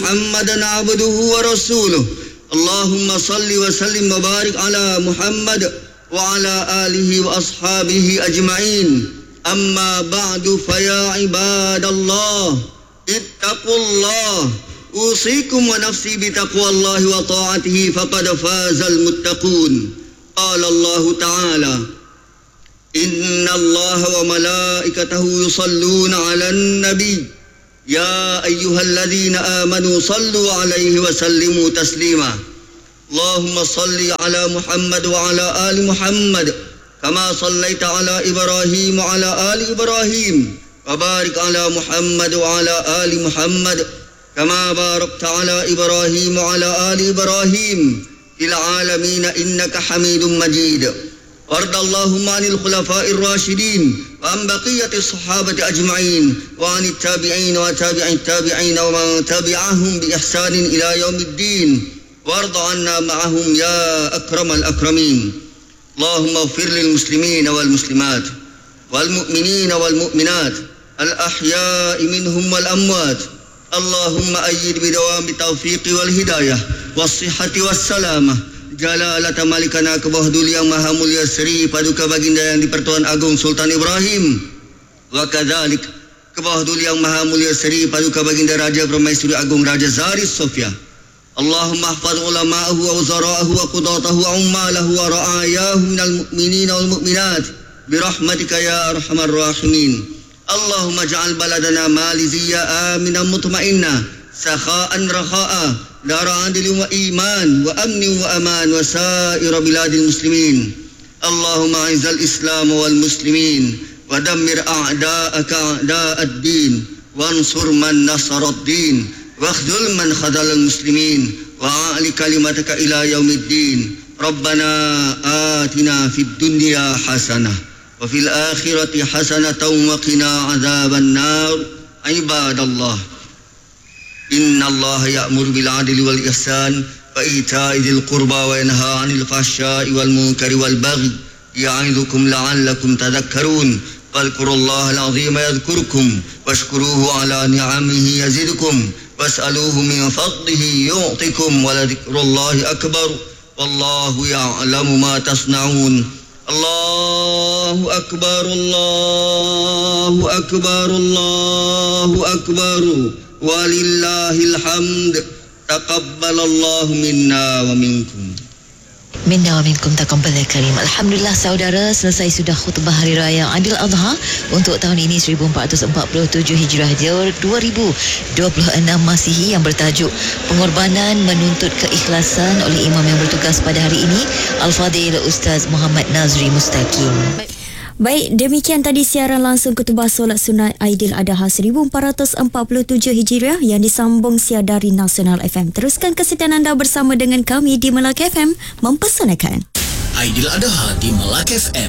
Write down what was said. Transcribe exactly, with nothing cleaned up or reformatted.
محمدا عبده ورسوله اللهم صل وسلم وبارك على محمد وعلى آله وأصحابه أجمعين أما بعد فيا عباد الله اتقوا الله أوصيكم ونفسي بتقوى الله وطاعته فقد فاز المتقون قال الله تعالى إن الله وملائكته يصلون على النبي يا أيها الذين آمنوا صلوا عليه وسلموا تسليما اللهم صل على محمد وعلى آل محمد كما صليت على إبراهيم وعلى آل إبراهيم وبارك على محمد وعلى آل محمد كما باركت على إبراهيم وعلى آل إبراهيم في العالمين إنك حميد مجيد وارض اللهم عن الخلفاء الراشدين وعن بقية الصحابة أجمعين وعن التابعين وتابع التابعين ومن تبعهم بإحسان إلى يوم الدين وارض عنا معهم يا أكرم الأكرمين اللهم اغفر للمسلمين والمسلمات والمؤمنين والمؤمنات الأحياء منهم والأموات اللهم أيد بدوام التوفيق والهداية والصحة والسلامة Jalalata Malikana ke bawah duli yang maha mulia Seri Paduka Baginda yang di-Pertuan Agung Sultan Ibrahim wa kadzalik ke bawah duli yang maha mulia Seri Paduka Baginda Raja Permaisuri Agung Raja Zaris Sofia Allahumma ahfaz ulama'ahu wa uzara'ahu wa qudatahu wa ummalahu wa ra'ayahu minal mu'minina wal mu'minat birahmatika ya arhamar rahimin Allahumma ja'al baladana maliziyya aminan mutma'inna sakha'an rakha'a دار عدل وإيمان وأمن وأمان وسائر بلاد المسلمين اللهم أعز الإسلام والمسلمين ودمر أعداءك أعداء الدين وانصر من نصر الدين واخذل من خذل المسلمين وأعل كلمتك إلى يوم الدين ربنا آتنا في الدنيا حسنة وفي الآخرة حسنة وقنا عذاب النار عباد الله إن الله يأمر بالعدل والإحسان وإيتاء ذي القربى وينهى عن الفحشاء والمنكر والبغي يعظكم لعلكم تذكرون فاذكروا الله العظيم يذكركم واشكروه على نعمه يزدكم واسألوه من فضله يعطكم ولذكر الله أكبر والله يعلم ما تصنعون الله أكبر الله أكبر الله أكبر walillahil hamd taqabbalallahu minna wa minkum minna wa minkum taqabbal karim. Alhamdulillah saudara, selesai sudah khutbah hari raya Aidil Adha untuk tahun ini seribu empat ratus empat puluh tujuh Hijrah dua ribu dua puluh enam Masihi yang bertajuk Pengorbanan Menuntut Keikhlasan oleh imam yang bertugas pada hari ini Al-Fadhil Ustaz Muhammad Nazri Mustaqim. Baik, demikian tadi siaran langsung khutbah solat sunat Aidil Adha seribu empat ratus empat puluh tujuh Hijriah yang disambung siar dari Nasional F M. Teruskan kesetiaan anda bersama dengan kami di Melaka F M mempersanakan Aidil Adha di Melaka F M.